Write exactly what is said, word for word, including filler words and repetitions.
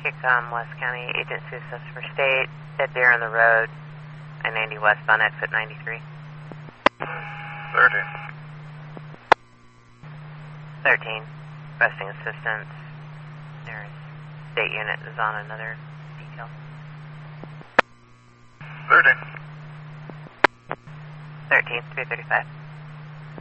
Kickcom, West County, Agency assessed for state, dead deer on the road, I ninety westbound, exit ninety-three. thirteen. thirteen, requesting assistance. Their state unit is on another detail. thirteen. thirteen, three thirty-five.